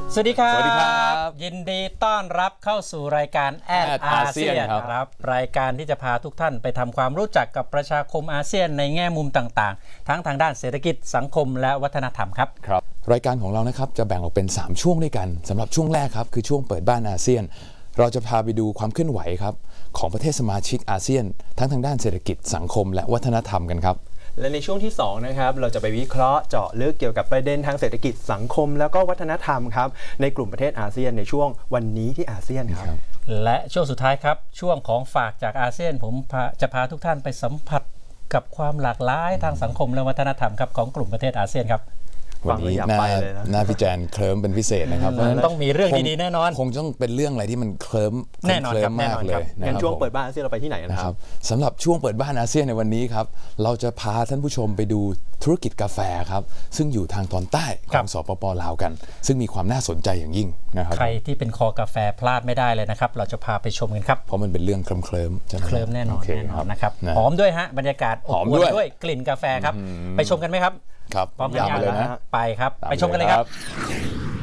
สวัสดีครับสวัสดีครับยินดีต้อนรับเข้าสู่รายการแอดอาเซียนครับรายการที่จะพาทุกท่านไปทำความรู้จักกับประชาคมอาเซียนในแง่มุมต่างๆทั้งทางด้านเศรษฐกิจสังคมและวัฒนธรรมครับรายการของเรานะครับจะแบ่งออกเป็น3ช่วงด้วยกันสำหรับช่วงแรกครับคือช่วงเปิดบ้านอาเซียนเราจะพาไปดูความเคลื่อนไหวครับของประเทศสมาชิกอาเซียนทั้งทางด้านเศรษฐกิจสังคมและวัฒนธรรมกันครับและในช่วงที่2นะครับเราจะไปวิเคราะห์เจาะลึกเกี่ยวกับประเด็นทางเศรษฐกิจสังคมแล้วก็วัฒนธรรมครับในกลุ่มประเทศอาเซียนในช่วงวันนี้ที่อาเซียนครับและช่วงสุดท้ายครับช่วงของฝากจากอาเซียนผมจะพาทุกท่านไปสัมผัสกับความหลากหลายทางสังคมและวัฒนธรรมครับของกลุ่มประเทศอาเซียนครับวันนี้หน้าพี่แจนเคลิ้มเป็นพิเศษนะครับต้องมีเรื่องดีๆแน่นอนคงต้องเป็นเรื่องอะไรที่มันเคลิ้มแน่นอนครับมากเลยงั้นช่วงเปิดบ้านอาเซียนเราไปที่ไหนนะครับสำหรับช่วงเปิดบ้านอาเซียนในวันนี้ครับเราจะพาท่านผู้ชมไปดูธุรกิจกาแฟครับซึ่งอยู่ทางตอนใต้ของสปป.ลาวกันซึ่งมีความน่าสนใจอย่างยิ่งนะครับใครที่เป็นคอกาแฟพลาดไม่ได้เลยนะครับเราจะพาไปชมกันครับเพราะมันเป็นเรื่องเคลิ้มใช่ไหมเคลิ้มแน่นอนนะครับหอมด้วยฮะบรรยากาศอบอวลด้วยกลิ่นกาแฟครับไปชมกันไหมครับครับพร้อมกันเลยนะไปครับไปชมกันเลยครับ